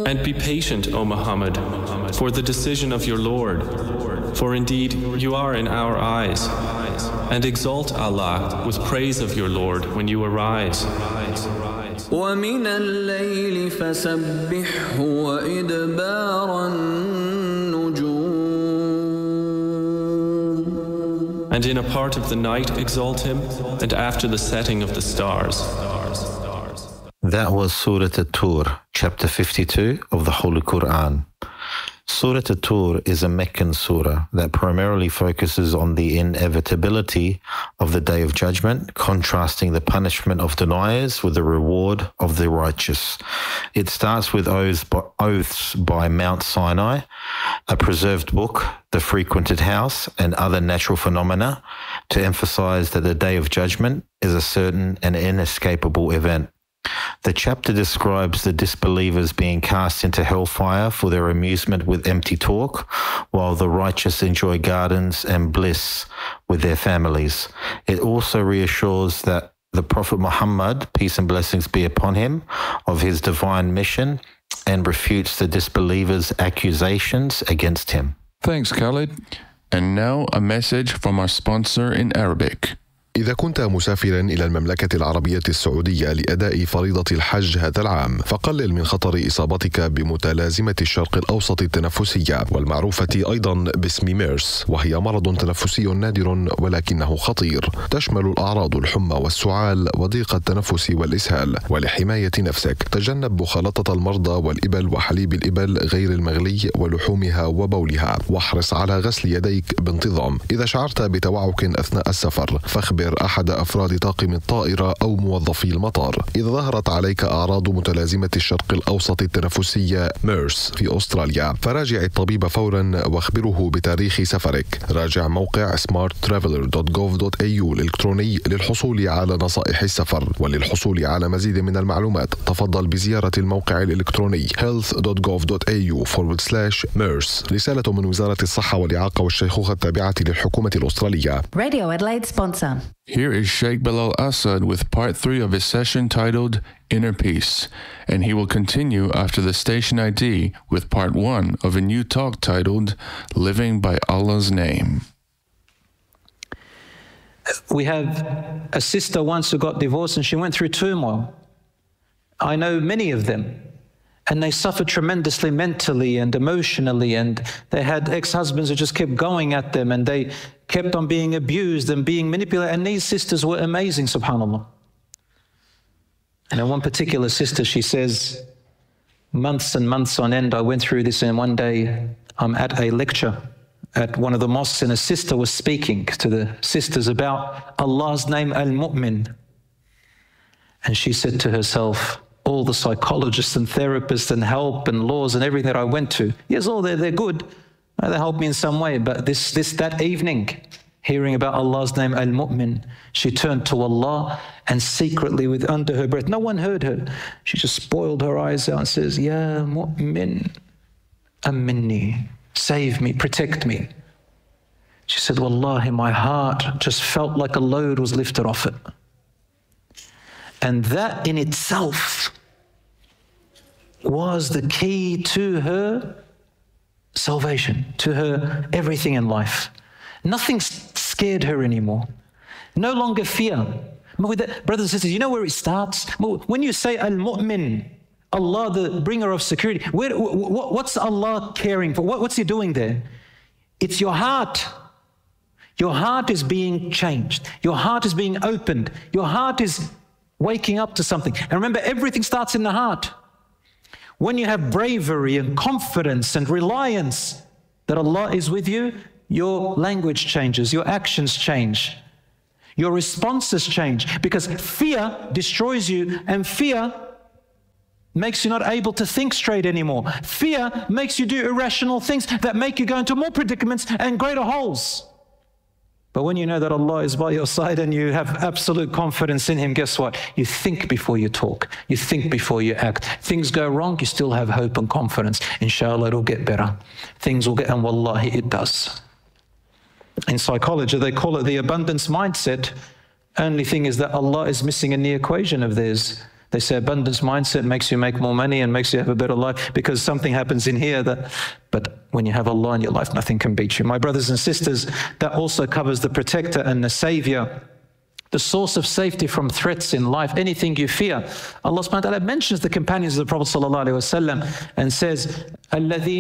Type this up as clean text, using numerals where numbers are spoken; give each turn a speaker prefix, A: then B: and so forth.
A: And be patient, O Muhammad, for the decision of your Lord. For indeed, you are in our eyes. And exalt Allah with praise of your Lord when you arise.
B: وَمِنَ اللَّيْلِ فَسَبِّحْهُ وَإِدْبَارَ النُّجُومِ.
A: And in a part of the night exalt him, and after the setting of the stars.
C: That was Surah At-Tur, chapter 52 of the Holy Quran. Surah At-Tur is a Meccan surah that primarily focuses on the inevitability of the Day of Judgment, contrasting the punishment of deniers with the reward of the righteous. It starts with oaths by Mount Sinai, a preserved book, the frequented house, and other natural phenomena, to emphasize that the Day of Judgment is a certain and inescapable event. The chapter describes the disbelievers being cast into hellfire for their amusement with empty talk, while the righteous enjoy gardens and bliss with their families. It also reassures that the Prophet Muhammad, peace and blessings be upon him, of his divine mission, and refutes the disbelievers' accusations against him.
D: Thanks, Khalid. And now a message from our sponsor in Arabic.
E: إذا كنت مسافرا إلى المملكة العربية السعودية لأداء فريضة الحج هذا العام، فقلل من خطر إصابتك بمتلازمة الشرق الأوسط التنفسية والمعروفة أيضا باسم ميرس، وهي مرض تنفسي نادر ولكنه خطير. تشمل الأعراض الحمى والسعال وضيق التنفس والإسهال. ولحماية نفسك تجنب مخالطة المرضى والإبل وحليب الإبل غير المغلي ولحومها وبولها، واحرص على غسل يديك بانتظام. إذا شعرت بتوعك أثناء السفر فاخبر أحد أفراد طاقم الطائرة أو موظفي المطار. إذا ظهرت عليك أعراض متلازمة الشرق الأوسط التنفسية ميرس في أستراليا فراجع الطبيب فورا واخبره بتاريخ سفرك. راجع موقع smarttraveler.gov.au الإلكتروني للحصول على نصائح السفر. وللحصول على مزيد من المعلومات تفضل بزيارة الموقع الإلكتروني health.gov.au/MERS. رسالة من وزارة الصحة والإعاقة والشيخوخة التابعة للحكومة الأسترالية.
F: Radio Adelaide sponsor.
D: Here is Sheikh Bilal Assad with part 3 of his session titled Inner Peace, and he will continue after the station ID with part 1 of a new talk titled Living by Allah's Name.
G: We have a sister once who got divorced and she went through turmoil. I know many of them. And they suffered tremendously mentally and emotionally, and they had ex-husbands who just kept going at them, and they kept on being abused and being manipulated. And these sisters were amazing, subhanAllah. And in one particular sister, she says, months and months on end, I went through this, and one day I'm at a lecture at one of the mosques, and a sister was speaking to the sisters about Allah's name, Al-Mu'min. And she said to herself, all the psychologists and therapists and help and laws and everything that I went to, yes, all they're good. They helped me in some way. But that evening, hearing about Allah's name, Al-Mu'min, she turned to Allah and secretly, with under her breath, no one heard her. She just spoiled her eyes out and says, Ya Mu'min, Aminni, save me, protect me. She said, Wallahi, my heart just felt like a load was lifted off it. And that in itself was the key to her salvation, to her everything in life. Nothing scared her anymore. No longer fear. Brothers and sisters, you know where it starts? When you say Al-Mu'min, Allah, the bringer of security, what's Allah caring for? What's He doing there? It's your heart. Your heart is being changed. Your heart is being opened. Your heart is waking up to something. And remember, everything starts in the heart. When you have bravery and confidence and reliance that Allah is with you, your language changes, your actions change, your responses change, because fear destroys you, and fear makes you not able to think straight anymore. Fear makes you do irrational things that make you go into more predicaments and greater holes. But when you know that Allah is by your side and you have absolute confidence in Him, guess what? You think before you talk. You think before you act. Things go wrong, you still have hope and confidence. Inshallah, it'll get better. Things will get, and wallahi, it does. In psychology, they call it the abundance mindset. Only thing is that Allah is missing in the equation of theirs. They say abundance mindset makes you make more money and makes you have a better life because something happens in here but when you have Allah in your life, nothing can beat you. My brothers and sisters, that also covers the protector and the savior, the source of safety from threats in life, anything you fear. Allah subhanahu wa ta'ala mentions the companions of the Prophet sallallahu alaihi wasallam and says, الَّذِينَ